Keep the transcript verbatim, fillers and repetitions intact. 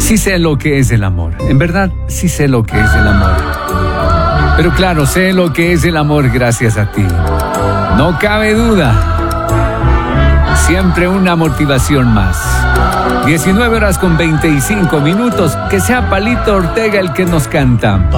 Sí sé lo que es el amor. En verdad, sí sé lo que es el amor. Pero claro, sé lo que es el amor gracias a ti. No cabe duda. Siempre una motivación más. diecinueve horas con veinticinco minutos. Que sea Palito Ortega el que nos canta.